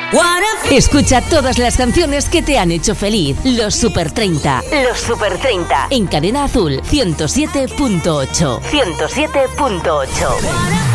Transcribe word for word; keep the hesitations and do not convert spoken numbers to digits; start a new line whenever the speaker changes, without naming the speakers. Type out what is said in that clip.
Escucha todas las canciones que te han hecho feliz. Los Super treinta. Los Super treinta. En Cadena Azul ciento siete punto ocho. ciento siete punto ocho.